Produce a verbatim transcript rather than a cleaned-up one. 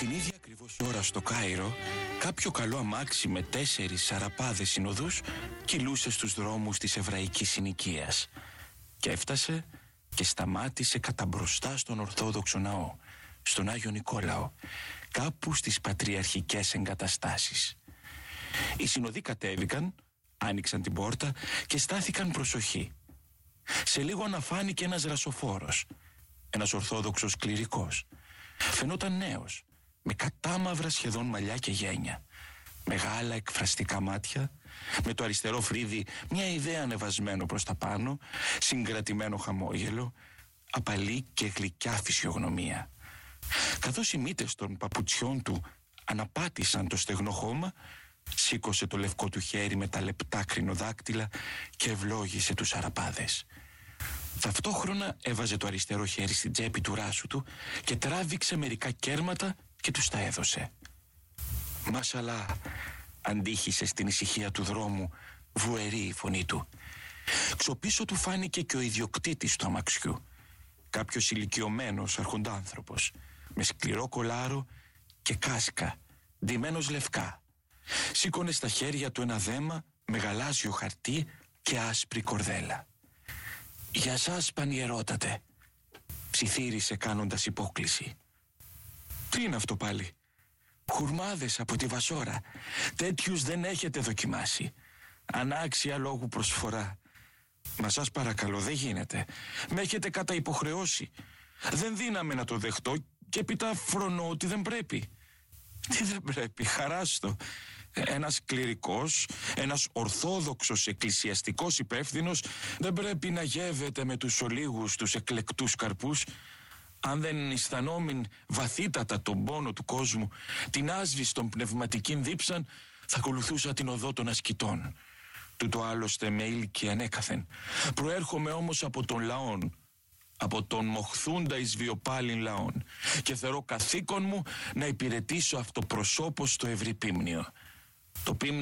Την ίδια ακριβώς ώρα στο Κάιρο, κάποιο καλό αμάξι με τέσσερις σαραπάδες συνοδούς κυλούσε στους δρόμους της εβραϊκής συνοικίας και έφτασε και σταμάτησε κατά μπροστά στον Ορθόδοξο ναό, στον Άγιο Νικόλαο, κάπου στις πατριαρχικές εγκαταστάσεις. Οι συνοδοί κατέβηκαν, άνοιξαν την πόρτα και στάθηκαν προσοχή. Σε λίγο αναφάνηκε ένας ρασοφόρος, ένας Ορθόδοξος κληρικός. Φαινόταν νέος, με κατάμαυρα σχεδόν μαλλιά και γένια, μεγάλα εκφραστικά μάτια, με το αριστερό φρύδι μια ιδέα ανεβασμένο προς τα πάνω, συγκρατημένο χαμόγελο, απαλή και γλυκιά φυσιογνωμία. Καθώς οι μύτες των παπουτσιών του αναπάτησαν το στεγνό χώμα, σήκωσε το λευκό του χέρι με τα λεπτά κρινοδάκτυλα και ευλόγησε τους σαραπάδες. Ταυτόχρονα έβαζε το αριστερό χέρι στην τσέπη του ράσου του και τράβηξε μερικά κέρματα και τους τα έδωσε. «Μασαλά», αντίχησε στην ησυχία του δρόμου βουερή η φωνή του. Ξοπίσω του φάνηκε και ο ιδιοκτήτης του αμαξιού, κάποιος ηλικιωμένος αρχοντάνθρωπος, με σκληρό κολάρο και κάσκα, ντυμένος λευκά. Σήκωνε στα χέρια του ένα δέμα με γαλάζιο χαρτί και άσπρη κορδέλα. «Για σας, πανιερότατε», ψιθύρισε κάνοντας υπόκλιση. «Τι είναι αυτό πάλι?» «Χουρμάδες από τη Βασόρα. Τέτοιους δεν έχετε δοκιμάσει. Ανάξια λόγου προσφορά. Μα σας παρακαλώ, δεν γίνεται. Με έχετε κατά υποχρεώσει. Δεν δύναμε να το δεχτώ και έπειτα φρονώ ότι δεν πρέπει». «Τι δεν πρέπει, χαράστο. Ένας κληρικός, ένας ορθόδοξος εκκλησιαστικός υπεύθυνος δεν πρέπει να γεύεται με τους ολίγους τους εκλεκτούς καρπούς. Αν δεν αισθανόμην βαθύτατα τον πόνο του κόσμου, την άσβηστον πνευματικήν δίψαν, θα ακολουθούσα την οδό των ασκητών. Τούτο άλλωστε με ήλικη ανέκαθεν. Προέρχομαι όμως από τον λαόν, από τον μοχθούντα εις βιοπάλιν λαόν, και θεωρώ καθήκον μου να υπηρετήσω αυτοπροσώπως στο ευρυπίμνιο. Το